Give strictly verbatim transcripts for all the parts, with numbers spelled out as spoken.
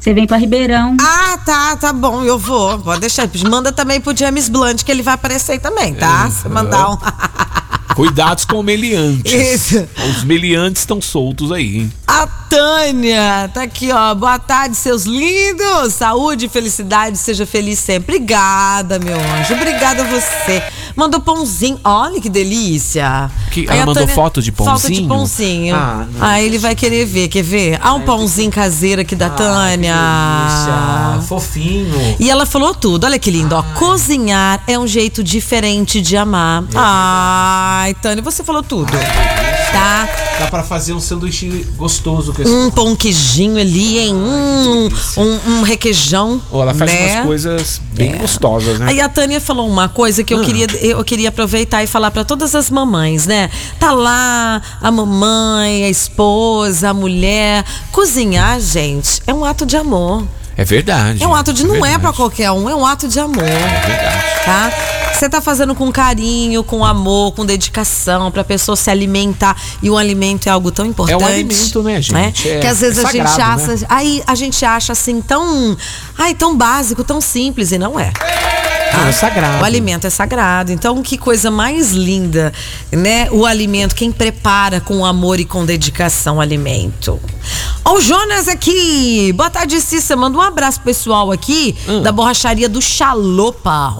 Você vem pra Ribeirão. Ah, tá, tá bom, eu vou. Pode deixar. Manda também pro James Blunt, que ele vai aparecer aí também, tá? Se mandar um. Cuidados com meliantes. Isso. Os meliantes estão soltos aí, hein? A Tânia tá aqui, ó. Boa tarde, seus lindos. Saúde, felicidade, seja feliz sempre. Obrigada, meu anjo. Obrigada a você. Mandou pãozinho. Olha que delícia. Que, Aí ela a mandou Tânia- foto de pãozinho? Foto de pãozinho. Ah, não. Aí ele vai querer ver. Quer ver? Ah, um pãozinho caseiro aqui da Tânia. delícia. Fofinho. E ela falou tudo, olha que lindo, ó. Cozinhar é um jeito diferente de amar. Ai, Tânia, você falou tudo. Tá? Dá pra fazer um sanduíche gostoso com esse. Um pão queijinho ali, hein? Hum, um, um requeijão. Oh, ela faz né? umas coisas bem gostosas, né? Aí a Tânia falou uma coisa que eu, Ah. queria, eu queria aproveitar e falar pra todas as mamães, né? Tá lá a mamãe, a esposa, a mulher. Cozinhar, gente, é um ato de amor. É verdade. É um ato de, não é verdade. pra qualquer um, é um ato de amor. É verdade. Tá? Você tá fazendo com carinho, com amor, com dedicação, pra pessoa se alimentar. E o alimento é algo tão importante. É um alimento, né, gente? É- que às vezes é a gente sagrado, acha. Aí a gente acha assim tão. Ai, tão básico, tão simples, e não é. Não, é sagrado. O alimento é sagrado. Então, que coisa mais linda, né? O alimento, quem prepara com amor e com dedicação o alimento. Ó, o Jonas aqui. Boa tarde, Cissa. Manda um abraço pro pessoal aqui Hum. da borracharia do Xalopa.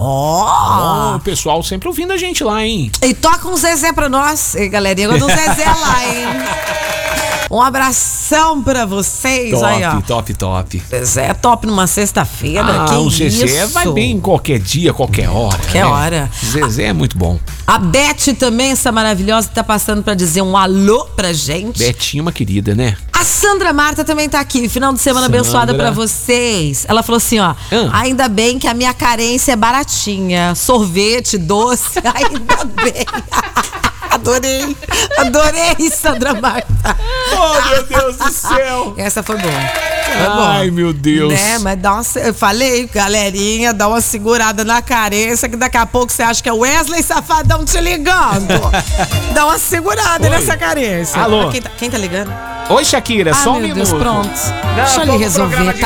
Ó. Ó, o pessoal sempre ouvindo a gente lá, hein? E toca um Zezé pra nós. Ei, galerinha, eu dou um Zezé lá, hein? Um abração pra vocês. Top, Aí, ó. top, top. Zezé é top numa sexta-feira. Ah, que o Zezé isso? vai bem qualquer dia, qualquer hora. Qualquer né? hora. Zezé é muito bom. A Beth também, essa maravilhosa, tá passando pra dizer um alô pra gente. Betinha, uma querida, né? A Sandra Marta também tá aqui. Final de semana Sandra. abençoada pra vocês. Ela falou assim, ó. Ah. Ainda bem que a minha carência é baratinha. Sorvete, doce, ainda bem. Adorei. Adorei, Sandra Marta. Oh, meu Deus do céu. Essa foi boa. Foi Ai, boa. meu Deus. Né? Mas dá uma, eu falei, galerinha, dá uma segurada na carência, que daqui a pouco você acha que é Wesley Safadão te ligando. Dá uma segurada Oi. nessa carência. Alô? Quem tá, quem tá ligando? Oi, Shakira, Ah, só um meu minuto. Deus, pronto. Deixa eu tô ali no resolver. programa de